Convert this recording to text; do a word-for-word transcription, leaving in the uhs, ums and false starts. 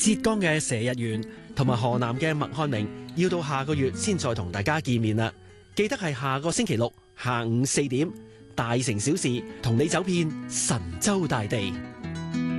浙江嘅佘日元同埋河南嘅麥漢明要到下個月先再同大家見面啦。記得係下個星期六下午四點，大城小事同你走遍神州大地。